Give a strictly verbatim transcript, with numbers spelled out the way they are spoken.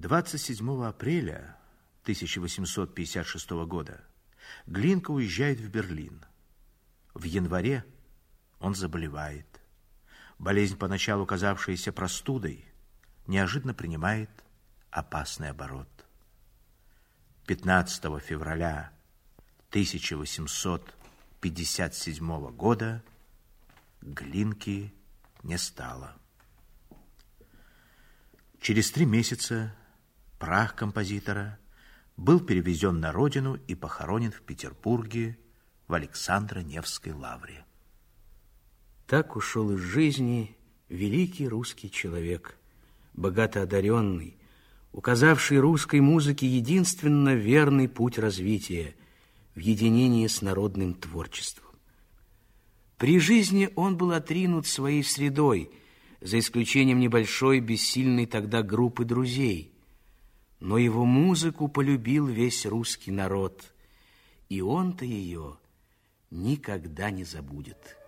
двадцать седьмого апреля тысяча восемьсот пятьдесят шестого года Глинка уезжает в Берлин. В январе он заболевает. Болезнь, поначалу казавшаяся простудой, неожиданно принимает опасный оборот. пятнадцатого февраля тысяча восемьсот пятьдесят седьмого года Глинки не стало. Через три месяца прах композитора был перевезен на родину и похоронен в Петербурге в Александро-Невской лавре. Так ушел из жизни великий русский человек, богато одаренный, указавший русской музыке единственно верный путь развития в единении с народным творчеством. При жизни он был отринут своей средой, за исключением небольшой бессильной тогда группы друзей. Но его музыку полюбил весь русский народ, и он-то ее никогда не забудет.